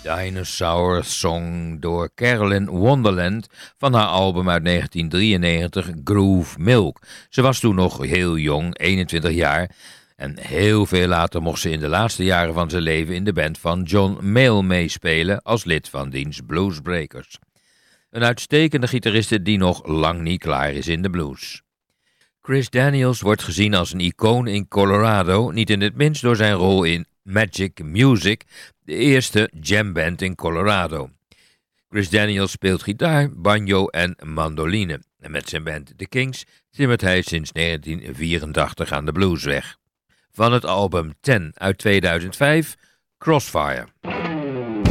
Dinosaur Song door Carolyn Wonderland van haar album uit 1993 Groove Milk. Ze was toen nog heel jong, 21 jaar, en heel veel later mocht ze in de laatste jaren van zijn leven in de band van John Mayall meespelen als lid van diens Bluesbreakers. Een uitstekende gitariste die nog lang niet klaar is in de blues. Chris Daniels wordt gezien als een icoon in Colorado, niet in het minst door zijn rol in Magic Music, de eerste jamband in Colorado. Chris Daniels speelt gitaar, banjo en mandoline. En met zijn band The Kings timmert hij sinds 1984 aan de bluesweg. Van het album 10 uit 2005, Crossfire.